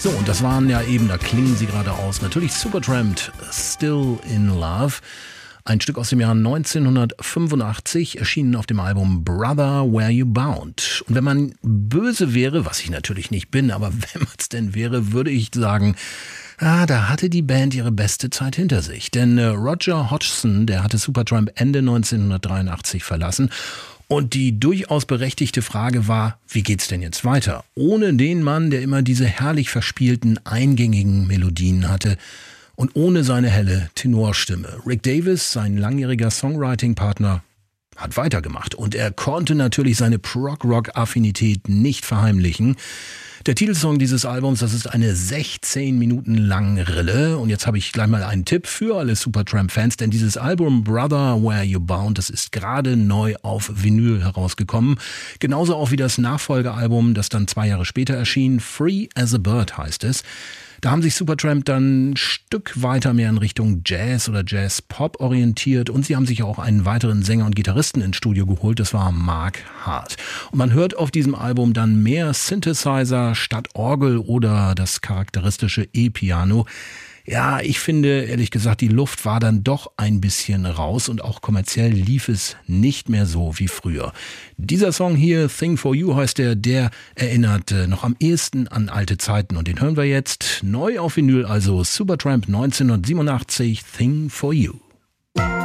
So, und das waren ja eben, da klingen sie gerade aus, natürlich Supertramp, Still in Love. Ein Stück aus dem Jahr 1985, erschienen auf dem Album Brother, Where You Bound. Und wenn man böse wäre, was ich natürlich nicht bin, aber wenn man es denn wäre, würde ich sagen, da hatte die Band ihre beste Zeit hinter sich. Denn Roger Hodgson, der hatte Supertramp Ende 1983 verlassen. Und die durchaus berechtigte Frage war, wie geht's denn jetzt weiter? Ohne den Mann, der immer diese herrlich verspielten, eingängigen Melodien hatte und ohne seine helle Tenorstimme. Rick Davies, sein langjähriger Songwriting-Partner, hat weitergemacht. Und er konnte natürlich seine Prog-Rock-Affinität nicht verheimlichen. Der Titelsong dieses Albums, das ist eine 16 Minuten lange Rille. Und jetzt habe ich gleich mal einen Tipp für alle Supertramp-Fans, denn dieses Album Brother, Where You Bound, das ist gerade neu auf Vinyl herausgekommen. Genauso auch wie das Nachfolgealbum, das dann 2 Jahre später erschien. Free as a Bird heißt es. Da haben sich Supertramp dann ein Stück weiter mehr in Richtung Jazz oder Jazz-Pop orientiert und sie haben sich auch einen weiteren Sänger und Gitarristen ins Studio geholt, das war Mark Hart. Und man hört auf diesem Album dann mehr Synthesizer statt Orgel oder das charakteristische E-Piano. Ja, ich finde, ehrlich gesagt, die Luft war dann doch ein bisschen raus und auch kommerziell lief es nicht mehr so wie früher. Dieser Song hier, Thing for You heißt der erinnert noch am ehesten an alte Zeiten und den hören wir jetzt neu auf Vinyl, also Supertramp 1987, Thing for You.